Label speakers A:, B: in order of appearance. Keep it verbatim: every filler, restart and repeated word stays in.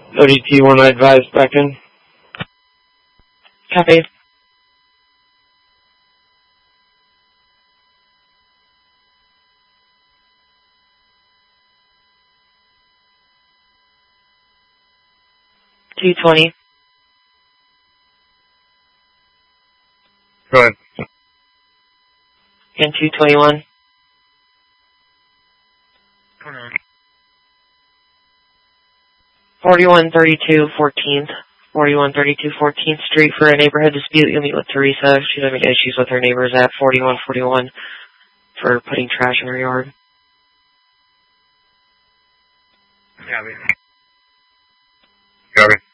A: O D T one, I advise back in.
B: Copy. two twenty.
A: Go ahead.
B: And two twenty-one.
A: Come on.
B: forty-one thirty-two fourteenth. forty-one thirty-two fourteenth Street for a neighborhood dispute. You'll meet with Teresa. She's having issues with her neighbors at forty-one forty-one for putting trash in her yard.
A: Copy. Copy.